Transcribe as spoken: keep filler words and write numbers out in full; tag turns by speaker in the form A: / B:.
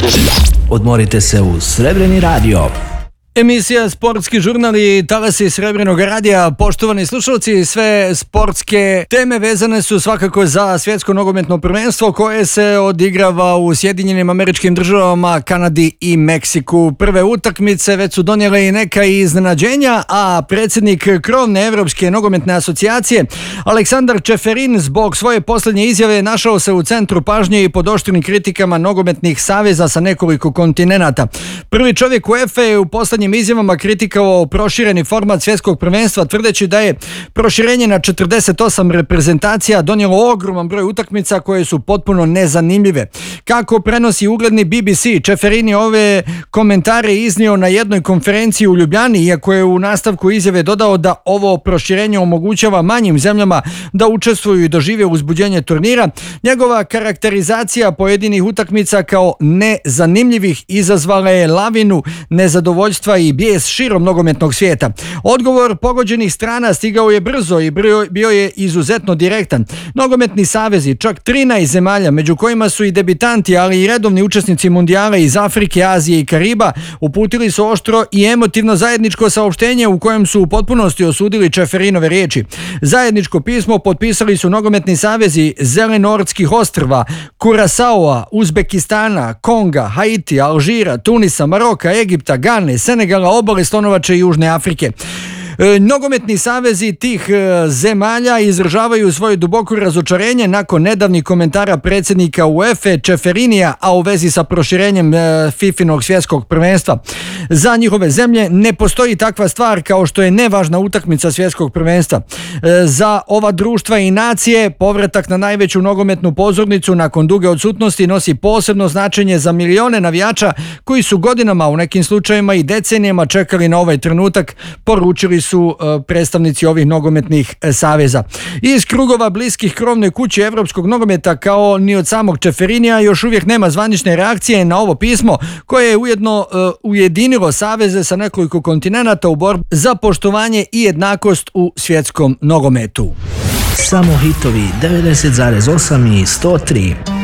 A: Odmorite se uz Srebreni radio.
B: Emisija Sportski žurnal i talasi Srebrenog radija. Poštovani slušalci, sve sportske teme vezane su svakako za svjetsko nogometno prvenstvo koje se odigrava u Sjedinjenim Američkim Državama, Kanadi i Meksiku. Prve utakmice već su donijele i neka iznenađenja, a predsjednik krovne Evropske nogometne asocijacije Aleksandar Čeferin zbog svoje posljednje izjave našao se u centru pažnje i pod oštrim kritikama nogometnih saveza sa nekoliko kontinenata. Prvi čovjek UEFA je u posljednjim izjavama kritikovao prošireni format svjetskog prvenstva, tvrdeći da je proširenje na četrdeset osam reprezentacija donijelo ogroman broj utakmica koje su potpuno nezanimljive. Kako prenosi ugledni B B C, Čeferin je ove komentare iznio na jednoj konferenciji u Ljubljani, iako je u nastavku izjave dodao da ovo proširenje omogućava manjim zemljama da učestvuju i dožive uzbuđenje turnira. Njegova karakterizacija pojedinih utakmica kao nezanimljivih izazvala je lavinu nezadovoljstva i bijes širom nogometnog svijeta. Odgovor pogođenih strana stigao je brzo i bio je izuzetno direktan. Nogometni savezi, čak trinaest zemalja, među kojima su i debitanti, ali i redovni učesnici mundijala iz Afrike, Azije i Kariba, uputili su oštro i emotivno zajedničko saopštenje u kojem su u potpunosti osudili Čeferinove riječi. Zajedničko pismo potpisali su nogometni savezi Zelenortskih ostrva, Kurasaoa, Uzbekistana, Konga, Haiti, Alžira, Tunisa, Maroka, Egipta, Gane, Senegala, Obale Slonovače i Južne Afrike. E, nogometni savezi tih e, zemalja izražavaju svoje duboko razočarenje nakon nedavnih komentara predsjednika UEFA Čeferinija, a u vezi sa proširenjem e, Fifinog svjetskog prvenstva. Za njihove zemlje ne postoji takva stvar kao što je nevažna utakmica svjetskog prvenstva. E, za ova društva i nacije povratak na najveću nogometnu pozornicu nakon duge odsutnosti nosi posebno značenje za milione navijača koji su godinama, u nekim slučajevima i decenijama čekali na ovaj trenutak, poručili su predstavnici ovih nogometnih saveza. Iz krugova bliskih krovnoj kući evropskog nogometa, kao ni od samog Čeferinija, još uvijek nema zvanične reakcije na ovo pismo koje je ujedno uh, ujedinilo saveze sa nekoliko kontinenata u borbi za poštovanje i jednakost u svjetskom nogometu.
A: Samo hitovi devedeset zarez osam i sto tri.